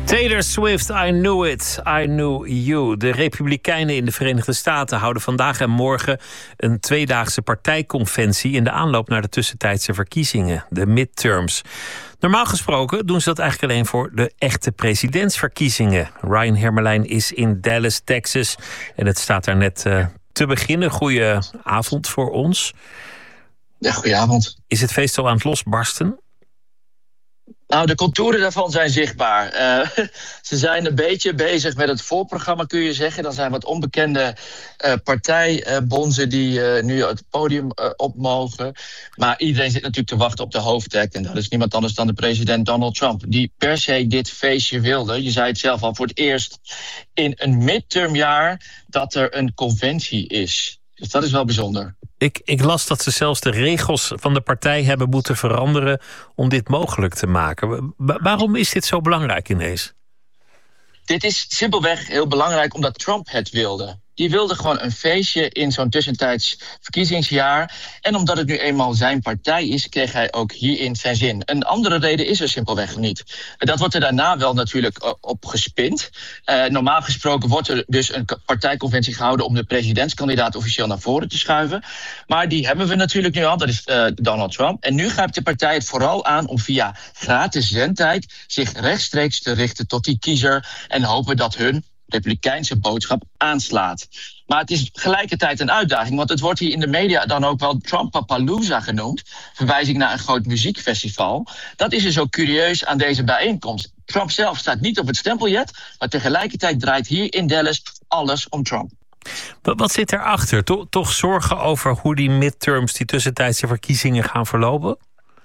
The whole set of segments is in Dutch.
Taylor Swift, I Knew It, I Knew You. De Republikeinen in de Verenigde Staten houden vandaag en morgen een tweedaagse partijconventie in de aanloop naar de tussentijdse verkiezingen, de midterms. Normaal gesproken doen ze dat eigenlijk alleen voor de echte presidentsverkiezingen. Ryan Hermelijn is in Dallas, Texas en het staat daar net te beginnen. Goeie avond voor ons. Ja, goedenavond. Is het feest al aan het losbarsten? Nou, de contouren daarvan zijn zichtbaar. Ze zijn een beetje bezig met het voorprogramma, kun je zeggen. Dan zijn wat onbekende partijbonzen die nu het podium op mogen. Maar iedereen zit natuurlijk te wachten op de hoofdact. En dat is niemand anders dan de president Donald Trump, die per se dit feestje wilde. Je zei het zelf al, voor het eerst in een midtermjaar dat er een conventie is. Dus dat is wel bijzonder. Ik las dat ze zelfs de regels van de partij hebben moeten veranderen om dit mogelijk te maken. Waarom is dit zo belangrijk ineens? Dit is simpelweg heel belangrijk omdat Trump het wilde. Die wilde gewoon een feestje in zo'n tussentijds verkiezingsjaar. En omdat het nu eenmaal zijn partij is, kreeg hij ook hierin zijn zin. Een andere reden is er simpelweg niet. Dat wordt er daarna wel natuurlijk op gespind. Normaal gesproken wordt er dus een partijconventie gehouden om de presidentskandidaat officieel naar voren te schuiven. Maar die hebben we natuurlijk nu al, dat is Donald Trump. En nu grijpt de partij het vooral aan om via gratis zendtijd zich rechtstreeks te richten tot die kiezer en hopen dat hun Republikeinse boodschap aanslaat. Maar het is tegelijkertijd een uitdaging, want het wordt hier in de media dan ook wel Trumpapalooza genoemd, verwijzing naar een groot muziekfestival. Dat is dus ook curieus aan deze bijeenkomst. Trump zelf staat niet op het stempeljet, maar tegelijkertijd draait hier in Dallas alles om Trump. Wat zit erachter? Toch zorgen over hoe die midterms, die tussentijdse verkiezingen gaan verlopen?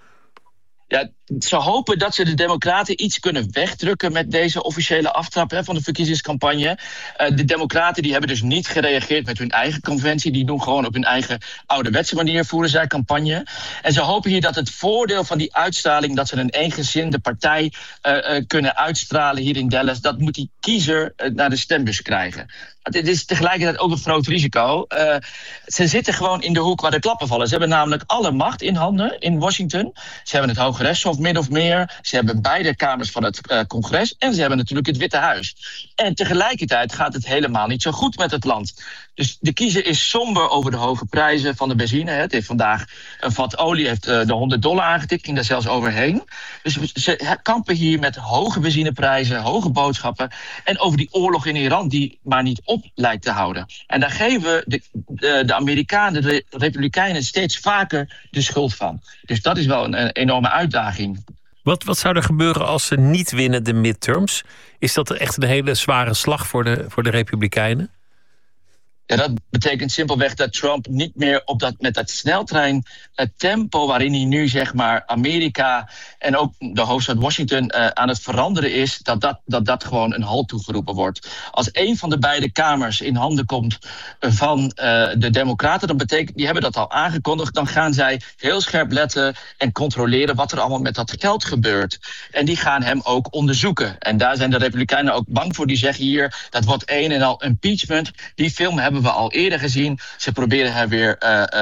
Ja, ze hopen dat ze de Democraten iets kunnen wegdrukken met deze officiële aftrap van de verkiezingscampagne. De Democraten die hebben dus niet gereageerd met hun eigen conventie. Die doen gewoon op hun eigen ouderwetse manier voeren zij campagne. En ze hopen hier dat het voordeel van die uitstraling, dat ze een eengezinde partij kunnen uitstralen hier in Dallas, dat moet die kiezer naar de stembus krijgen. Dit is tegelijkertijd ook een groot risico. Ze zitten gewoon in de hoek waar de klappen vallen. Ze hebben namelijk alle macht in handen in Washington. Ze hebben het Hoge Rechtshof min of meer. Ze hebben beide kamers van het congres. En ze hebben natuurlijk het Witte Huis. En tegelijkertijd gaat het helemaal niet zo goed met het land. Dus de kiezer is somber over de hoge prijzen van de benzine. Het heeft vandaag een vat olie heeft de $100 aangetikt. Ging daar zelfs overheen. Dus ze kampen hier met hoge benzineprijzen, hoge boodschappen. En over die oorlog in Iran die maar niet op lijkt te houden. En daar geven de Amerikanen, de Republikeinen, steeds vaker de schuld van. Dus dat is wel een enorme uitdaging. Wat zou er gebeuren als ze niet winnen de midterms? Is dat echt een hele zware slag voor de Republikeinen? Ja, dat betekent simpelweg dat Trump niet meer met dat sneltrein het tempo waarin hij nu zeg maar Amerika en ook de hoofdstad Washington aan het veranderen is, dat gewoon een halt toegeroepen wordt. Als een van de beide kamers in handen komt van de Democraten, dan betekent, die hebben dat al aangekondigd, dan gaan zij heel scherp letten en controleren wat er allemaal met dat geld gebeurt. En die gaan hem ook onderzoeken. En daar zijn de Republikeinen ook bang voor. Die zeggen hier, dat wordt een en al impeachment. Die film hebben we al eerder gezien. Ze proberen hem weer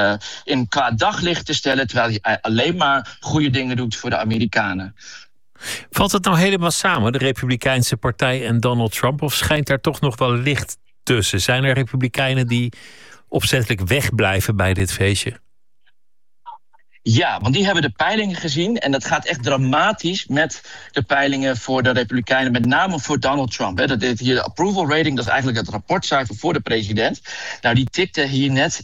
in kwaad daglicht te stellen, terwijl hij alleen maar goede dingen doet voor de Amerikanen. Valt het nou helemaal samen, de Republikeinse partij en Donald Trump, of schijnt daar toch nog wel licht tussen? Zijn er Republikeinen die opzettelijk wegblijven bij dit feestje? Ja, want die hebben de peilingen gezien en dat gaat echt dramatisch met de peilingen voor de Republikeinen, met name voor Donald Trump. Dat is hier de approval rating, dat is eigenlijk het rapportcijfer voor de president. Nou, die tikte hier net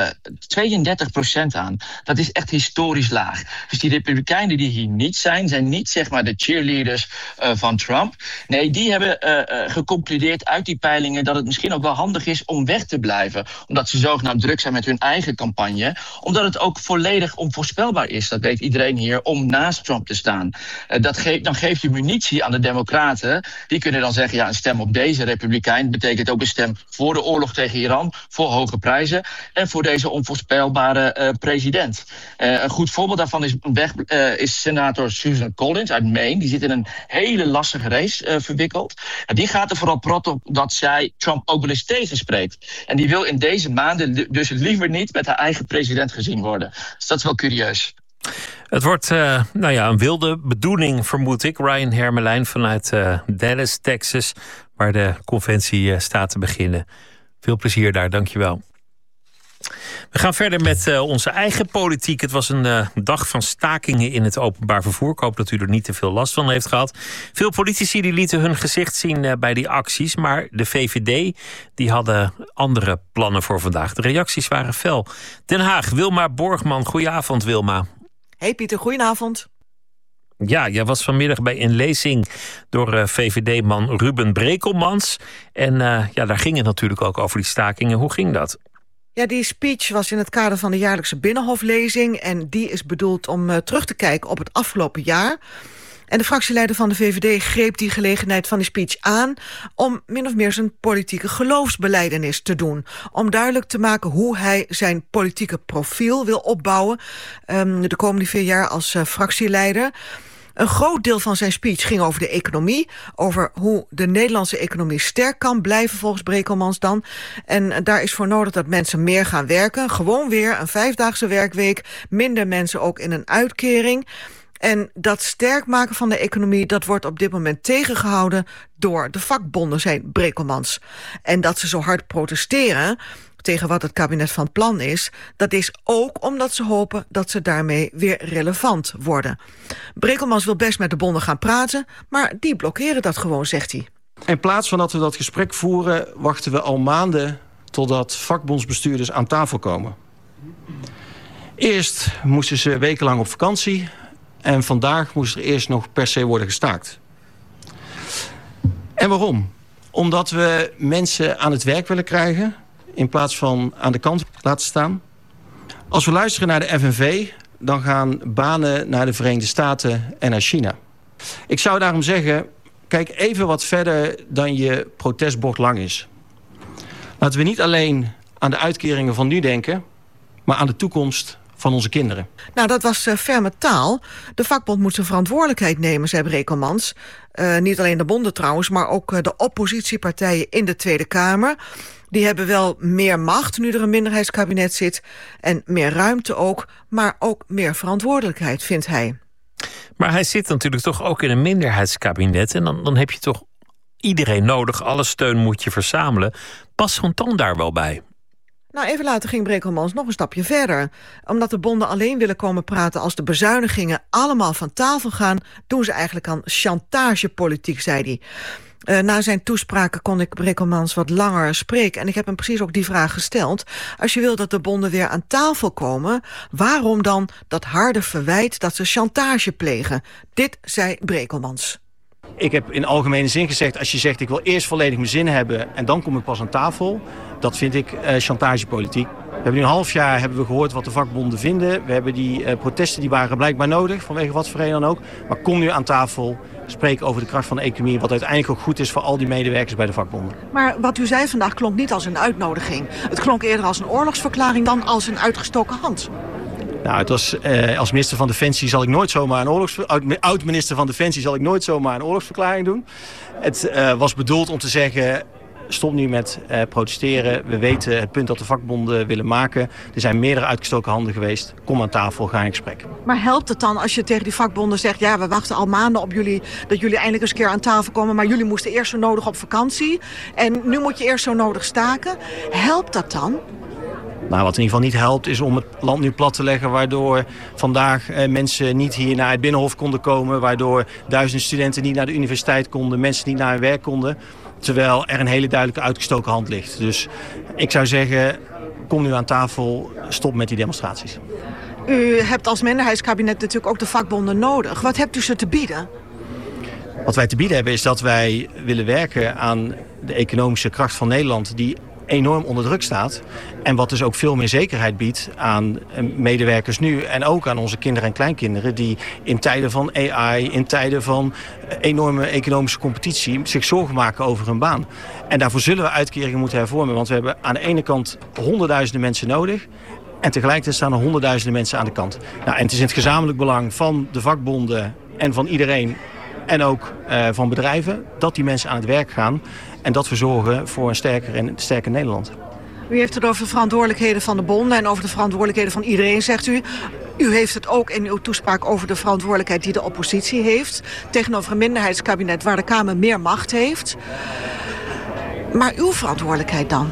32% aan. Dat is echt historisch laag. Dus die Republikeinen die hier niet zijn niet zeg maar de cheerleaders van Trump. Nee, die hebben geconcludeerd uit die peilingen dat het misschien ook wel handig is om weg te blijven. Omdat ze zogenaamd druk zijn met hun eigen campagne. Omdat het ook volledig onvoorspelbaar is, dat weet iedereen hier, om naast Trump te staan. Dan geeft je munitie aan de Democraten. Die kunnen dan zeggen, ja, een stem op deze Republikein betekent ook een stem voor de oorlog tegen Iran, voor hoge prijzen en voor deze onvoorspelbare president. Een goed voorbeeld daarvan is senator Susan Collins uit Maine. Die zit in een hele lastige race verwikkeld. En die gaat er vooral prot op dat zij Trump ook wel eens tegenspreekt. En die wil in deze maanden dus liever niet met haar eigen president gezien worden. Dus dat is wel curieus. Het wordt een wilde bedoeling, vermoed ik. Ryan Hermelijn vanuit Dallas, Texas, waar de conventie staat te beginnen. Veel plezier daar, dankjewel. We gaan verder met onze eigen politiek. Het was een dag van stakingen in het openbaar vervoer. Ik hoop dat u er niet te veel last van heeft gehad. Veel politici die lieten hun gezicht zien bij die acties. Maar de VVD die hadden andere plannen voor vandaag. De reacties waren fel. Den Haag, Wilma Borgman. Goedenavond, Wilma. Hey Pieter, goedenavond. Ja, jij was vanmiddag bij een lezing door VVD-man Ruben Brekelmans. En daar ging het natuurlijk ook over die stakingen. Hoe ging dat? Ja, die speech was in het kader van de jaarlijkse Binnenhoflezing. En die is bedoeld om terug te kijken op het afgelopen jaar. En de fractieleider van de VVD greep die gelegenheid van die speech aan om min of meer zijn politieke geloofsbelijdenis te doen. Om duidelijk te maken hoe hij zijn politieke profiel wil opbouwen de komende 4 jaar als fractieleider. Een groot deel van zijn speech ging over de economie. Over hoe de Nederlandse economie sterk kan blijven volgens Brekelmans dan. En daar is voor nodig dat mensen meer gaan werken. Gewoon weer een 5-daagse werkweek. Minder mensen ook in een uitkering. En dat sterk maken van de economie, dat wordt op dit moment tegengehouden door de vakbonden, zei Brekelmans. En dat ze zo hard protesteren tegen wat het kabinet van plan is, dat is ook omdat ze hopen dat ze daarmee weer relevant worden. Brekelmans wil best met de bonden gaan praten, maar die blokkeren dat gewoon, zegt hij. In plaats van dat we dat gesprek voeren, wachten we al maanden totdat vakbondsbestuurders aan tafel komen. Eerst moesten ze wekenlang op vakantie en vandaag moest er eerst nog per se worden gestaakt. En waarom? Omdat we mensen aan het werk willen krijgen in plaats van aan de kant laten staan. Als we luisteren naar de FNV, dan gaan banen naar de Verenigde Staten en naar China. Ik zou daarom zeggen, kijk even wat verder dan je protestbord lang is. Laten we niet alleen aan de uitkeringen van nu denken, maar aan de toekomst van onze kinderen. Nou, dat was ferme taal. De vakbond moet zijn verantwoordelijkheid nemen, zei Brekelmans. Niet alleen de bonden trouwens, maar ook de oppositiepartijen in de Tweede Kamer. Die hebben wel meer macht nu er een minderheidskabinet zit. En meer ruimte ook, maar ook meer verantwoordelijkheid, vindt hij. Maar hij zit natuurlijk toch ook in een minderheidskabinet. En dan heb je toch iedereen nodig. Alle steun moet je verzamelen. Past Chantal daar wel bij? Nou, even later ging Brekelmans nog een stapje verder. Omdat de bonden alleen willen komen praten als de bezuinigingen allemaal van tafel gaan, doen ze eigenlijk aan chantagepolitiek, zei hij. Na zijn toespraken kon ik Brekelmans wat langer spreken. En ik heb hem precies ook die vraag gesteld. Als je wil dat de bonden weer aan tafel komen, waarom dan dat harde verwijt dat ze chantage plegen? Dit zei Brekelmans. Ik heb in algemene zin gezegd, als je zegt ik wil eerst volledig mijn zin hebben en dan kom ik pas aan tafel, dat vind ik chantagepolitiek. We hebben nu een half jaar gehoord wat de vakbonden vinden. We hebben die protesten, die waren blijkbaar nodig, vanwege wat voor reden dan ook. Maar kom nu aan tafel, spreek over de kracht van de economie, wat uiteindelijk ook goed is voor al die medewerkers bij de vakbonden. Maar wat u zei vandaag klonk niet als een uitnodiging. Het klonk eerder als een oorlogsverklaring dan als een uitgestoken hand. Nou, het was, als minister van Defensie zal ik nooit zomaar oud-minister van Defensie zal ik nooit zomaar een oorlogsverklaring doen. Het was bedoeld om te zeggen, stop nu met protesteren. We weten het punt dat de vakbonden willen maken. Er zijn meerdere uitgestoken handen geweest. Kom aan tafel, ga in gesprek. Maar helpt het dan als je tegen die vakbonden zegt, ja, we wachten al maanden op jullie, dat jullie eindelijk eens een keer aan tafel komen, maar jullie moesten eerst zo nodig op vakantie en nu moet je eerst zo nodig staken. Helpt dat dan? Nou, wat in ieder geval niet helpt is om het land nu plat te leggen, waardoor vandaag mensen niet hier naar het Binnenhof konden komen, waardoor duizenden studenten niet naar de universiteit konden, mensen niet naar hun werk konden, terwijl er een hele duidelijke uitgestoken hand ligt. Dus ik zou zeggen, kom nu aan tafel, stop met die demonstraties. U hebt als minderheidskabinet natuurlijk ook de vakbonden nodig. Wat hebt u ze te bieden? Wat wij te bieden hebben is dat wij willen werken aan de economische kracht van Nederland, die enorm onder druk staat. En wat dus ook veel meer zekerheid biedt aan medewerkers nu en ook aan onze kinderen en kleinkinderen die in tijden van AI, in tijden van enorme economische competitie zich zorgen maken over hun baan. En daarvoor zullen we uitkeringen moeten hervormen, want we hebben aan de ene kant honderdduizenden mensen nodig en tegelijkertijd staan er honderdduizenden mensen aan de kant. Nou, en het is in het gezamenlijk belang van de vakbonden en van iedereen en ook van bedrijven dat die mensen aan het werk gaan en dat we zorgen voor een sterker Nederland. U heeft het over de verantwoordelijkheden van de bonden en over de verantwoordelijkheden van iedereen, zegt u. U heeft het ook in uw toespraak over de verantwoordelijkheid die de oppositie heeft tegenover een minderheidskabinet waar de Kamer meer macht heeft. Maar uw verantwoordelijkheid dan?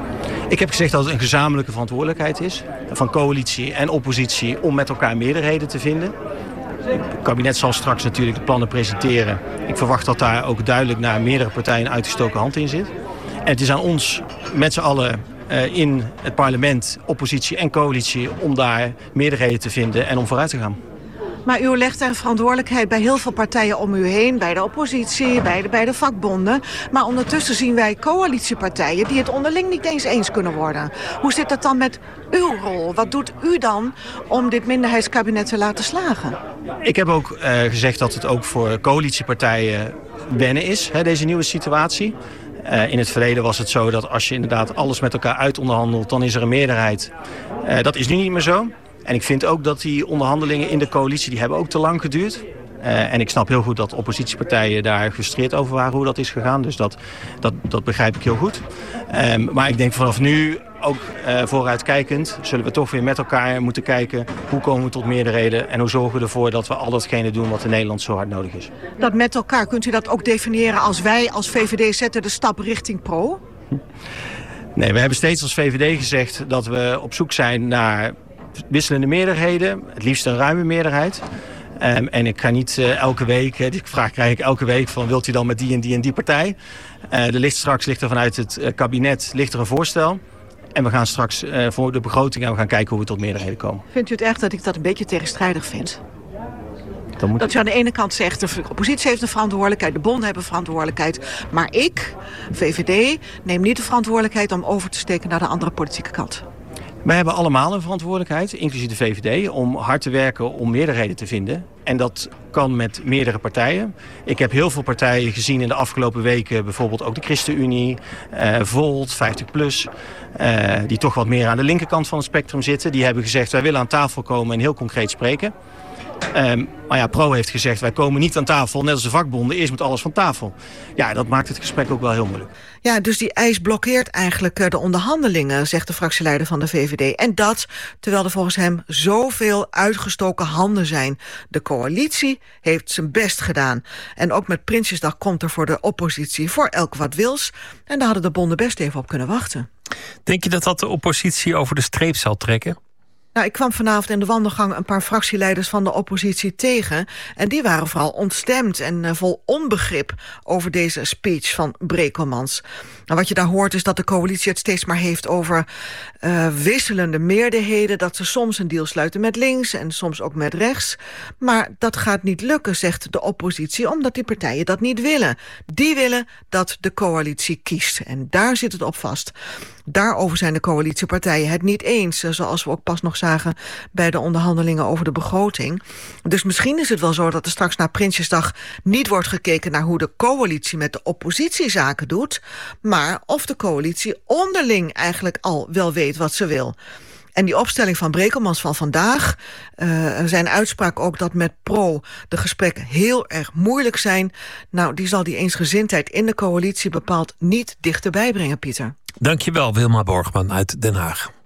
Ik heb gezegd dat het een gezamenlijke verantwoordelijkheid is van coalitie en oppositie om met elkaar meerderheden te vinden. Het kabinet zal straks natuurlijk de plannen presenteren. Ik verwacht dat daar ook duidelijk naar meerdere partijen een uitgestoken hand in zit. En het is aan ons met z'n allen in het parlement, oppositie en coalitie, om daar meerderheden te vinden en om vooruit te gaan. Maar u legt een verantwoordelijkheid bij heel veel partijen om u heen, bij de oppositie, bij de vakbonden. Maar ondertussen zien wij coalitiepartijen die het onderling niet eens kunnen worden. Hoe zit dat dan met uw rol? Wat doet u dan om dit minderheidskabinet te laten slagen? Ik heb ook gezegd dat het ook voor coalitiepartijen wennen is, deze nieuwe situatie. In het verleden was het zo dat als je inderdaad alles met elkaar uitonderhandelt, dan is er een meerderheid. Dat is nu niet meer zo. En ik vind ook dat die onderhandelingen in de coalitie, die hebben ook te lang geduurd. En ik snap heel goed dat oppositiepartijen daar gefrustreerd over waren hoe dat is gegaan. Dus dat begrijp ik heel goed. Maar ik denk vanaf nu, ook vooruitkijkend, zullen we toch weer met elkaar moeten kijken hoe komen we tot meerderheden en hoe zorgen we ervoor dat we al datgene doen wat in Nederland zo hard nodig is. Dat met elkaar, kunt u dat ook definiëren als wij als VVD zetten de stap richting pro? Nee, we hebben steeds als VVD gezegd dat we op zoek zijn naar wisselende meerderheden, het liefst een ruime meerderheid. En ik ga niet elke week, die vraag krijg ik elke week van wilt u dan met die en die en die partij? Straks ligt er vanuit het kabinet een voorstel. En we gaan straks voor de begroting en we gaan kijken hoe we tot meerderheden komen. Vindt u het echt dat ik dat een beetje tegenstrijdig vind? Dat u aan de ene kant zegt, de oppositie heeft een verantwoordelijkheid, de bonden hebben verantwoordelijkheid. Maar ik, VVD, neem niet de verantwoordelijkheid om over te steken naar de andere politieke kant. Wij hebben allemaal een verantwoordelijkheid, inclusief de VVD, om hard te werken om meerderheden te vinden. En dat kan met meerdere partijen. Ik heb heel veel partijen gezien in de afgelopen weken, bijvoorbeeld ook de ChristenUnie, Volt, 50PLUS, die toch wat meer aan de linkerkant van het spectrum zitten. Die hebben gezegd, wij willen aan tafel komen en heel concreet spreken. Maar ja, Pro heeft gezegd, wij komen niet aan tafel, net als de vakbonden, eerst moet alles van tafel. Ja, dat maakt het gesprek ook wel heel moeilijk. Ja, dus die eis blokkeert eigenlijk de onderhandelingen, zegt de fractieleider van de VVD. En dat, terwijl er volgens hem zoveel uitgestoken handen zijn. De coalitie heeft zijn best gedaan. En ook met Prinsjesdag komt er voor de oppositie voor elk wat wils. En daar hadden de bonden best even op kunnen wachten. Denk je dat de oppositie over de streep zal trekken? Nou, ik kwam vanavond in de wandelgang een paar fractieleiders van de oppositie tegen. En die waren vooral ontstemd en vol onbegrip over deze speech van Brekelmans. Nou, wat je daar hoort is dat de coalitie het steeds maar heeft over wisselende meerderheden. Dat ze soms een deal sluiten met links en soms ook met rechts. Maar dat gaat niet lukken, zegt de oppositie, omdat die partijen dat niet willen. Die willen dat de coalitie kiest. En daar zit het op vast. Daarover zijn de coalitiepartijen het niet eens, zoals we ook pas nog zagen bij de onderhandelingen over de begroting. Dus misschien is het wel zo dat er straks na Prinsjesdag niet wordt gekeken naar hoe de coalitie met de oppositie zaken doet, maar of de coalitie onderling eigenlijk al wel weet wat ze wil. En die opstelling van Brekelmans van vandaag, zijn uitspraak ook dat met Pro de gesprekken heel erg moeilijk zijn, nou, die zal die eensgezindheid in de coalitie bepaald niet dichterbij brengen, Pieter. Dankjewel, Wilma Borgman uit Den Haag.